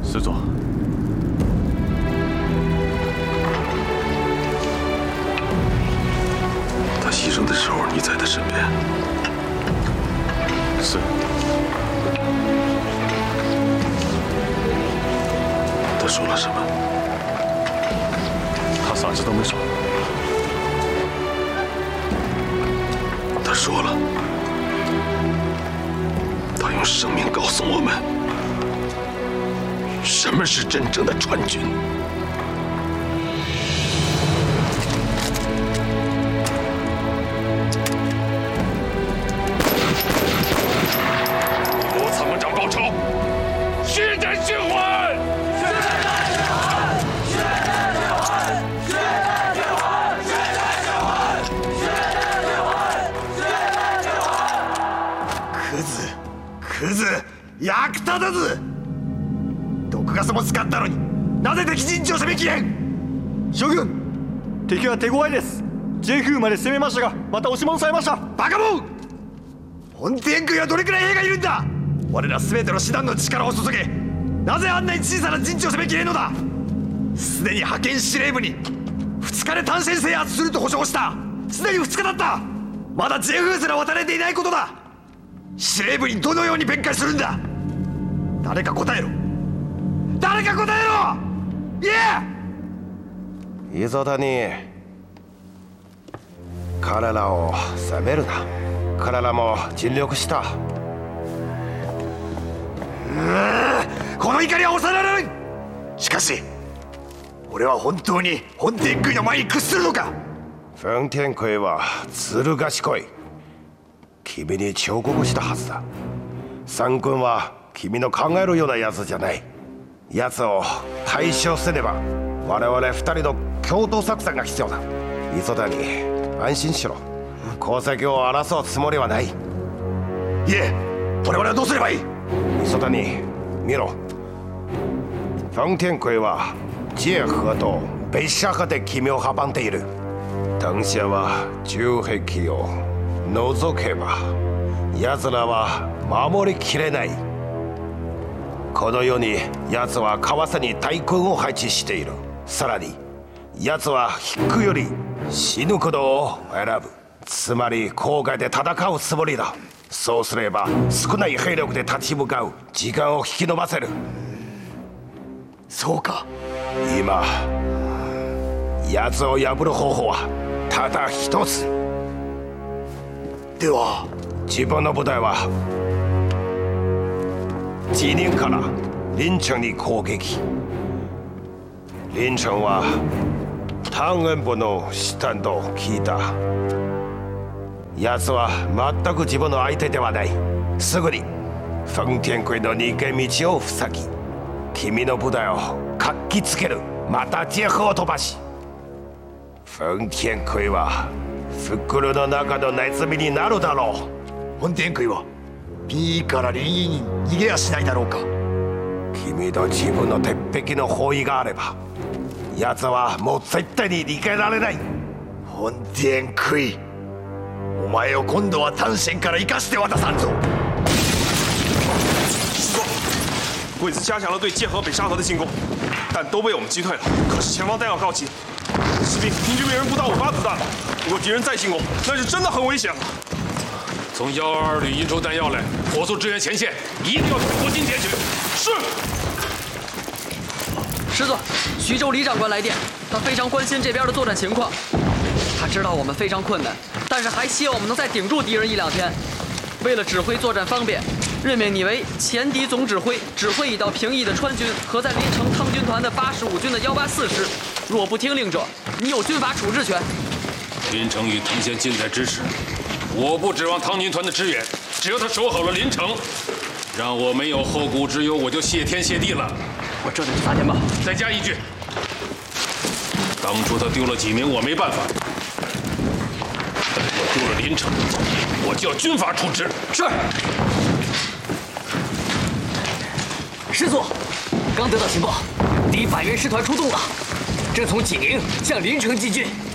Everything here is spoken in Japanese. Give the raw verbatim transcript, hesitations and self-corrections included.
师座。 他牺牲的时候，你在他身边。 是。 他说了什么？ 他啥事都没说。 他说了，他用生命告诉我们，什么是真正的川军。 我参谋长报仇，血战血还！血战血还！血战血还！血战血还！血战血还！血战血还！血战血还！ クズ、クズ、役立たず。毒ガスも使ったのになぜ敵陣地を攻めきれん。 将軍、敵は手強いです。ジェフーまで攻めましたが、また押し戻されました。 バカモン！本天空はどれくらい兵がいるんだ。我ら全ての師団の力を注げ、なぜあんなに小さな陣地を攻めきれんのだ。すでに派遣司令部にふつかで単線制圧すると保証した。すでにふつかだった。まだジェフーすら渡れていないことだ。司令部にどのように弁解するんだ。誰か答えろ、誰か答えろ。言え。磯谷、彼らを責めるな。彼らも尽力した。 この怒りは抑えられない。しかし俺は本当に本天空の前に屈するのか。 本天空はずる賢い。君に彫刻したはずだ。三君は君の考えるようなやつじゃない。奴を対処せねば我々二人の共同作戦が必要だ。磯谷、安心しろ。功績を争うつもりはない。いえ、我々はどうすればいい。 磯谷、見ろ。本天空はジェフとベシャハで君を阻んでいる。当社は重壁を除けば奴らは守りきれない。このように奴は川瀬に大軍を配置している。さらに奴は引くより死ぬことを選ぶ。つまり郊外で戦うつもりだ。そうすれば少ない兵力で立ち向かう時間を引き延ばせる。 そうか。 今奴を破る方法はただ一つ。 では自分の部隊は辞任から臨城に攻撃。臨城は単元部の師団と聞いた。奴は全く自分の相手ではない。すぐに本天空の逃げ道を塞ぎ、君の部隊を活気つける。またジェフを飛ばし、本天空は袋の中のネズミになるだろう。本天空は B から林異に逃げやしないだろうか。 君と自分の鉄壁の包囲があれば奴はもう絶対に逃げられない。 本天空、お前を今度は単线から生かして渡さんぞ。 师座，鬼子加强了对界河、北沙河的进攻，但都被我们击退了。可是前方弹药告急，士兵平均每人不到五发子弹了。如果敌人再进攻，那是真的很危险了。 从幺二二旅运出弹药来，火速支援前线，一定要活进截取。 是。 师座，徐州李长官来电，他非常关心这边的作战情况。他知道我们非常困难，但是还希望我们能再顶住敌人一两天。为了指挥作战方便，任命你为前敌总指挥，指挥已到平邑的川军和在临城汤军团的八十五军的幺八四师。若不听令者，你有军法处置权。 临城与藤县近在咫尺，我不指望汤军团的支援，只要他守好了临城，让我没有后顾之忧，我就谢天谢地了。 我这就去发电报。 再加一句，当初他丢了济民，我没办法。但若丢了临城，我就要军法处置。 是。师座，刚得到情报，敌百人师团出动了，正从济宁向临城进军。